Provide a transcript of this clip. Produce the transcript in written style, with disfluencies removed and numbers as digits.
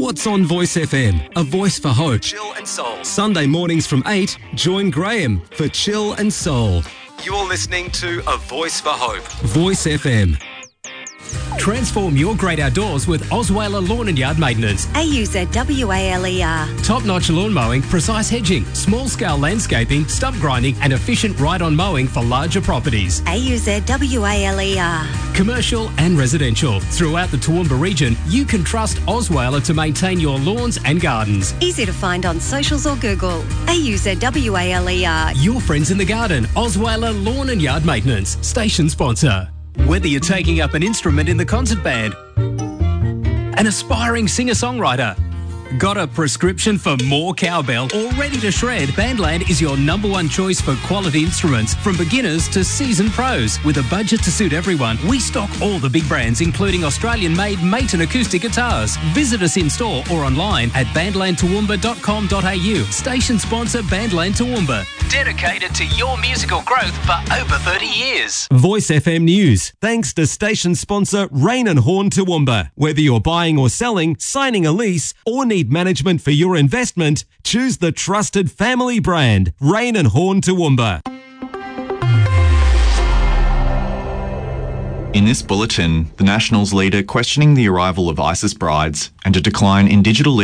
What's on Voice FM? A voice for hope. Chill and Soul. Sunday mornings from 8, join Graham for Chill and Soul. You're listening to A Voice for Hope. Voice FM. Transform your great outdoors with Osweiler Lawn and Yard Maintenance. AUZWALER. Top-notch lawn mowing, precise hedging, small-scale landscaping, stump grinding and efficient ride-on mowing for larger properties. AUZWALER. Commercial and residential. Throughout the Toowoomba region, you can trust Osweiler to maintain your lawns and gardens. Easy to find on socials or Google. AUZWALER. Your friends in the garden. Osweiler Lawn and Yard Maintenance. Station sponsor. Whether you're taking up an instrument in the concert band, an aspiring singer-songwriter, got a prescription for more cowbell or ready to shred, Bandland is your number one choice for quality instruments from beginners to seasoned pros. With a budget to suit everyone, we stock all the big brands including Australian-made Maton acoustic guitars. Visit us in store or online at bandlandtoowoomba.com.au. Station sponsor Bandland Toowoomba. Dedicated to your musical growth for over 30 years. Voice FM News. Thanks to station sponsor Rain and Horn Toowoomba. Whether you're buying or selling, signing a lease, or need management for your investment, choose the trusted family brand, Rain and Horn Toowoomba. In this bulletin, the Nationals leader questioning the arrival of ISIS brides and a decline in digital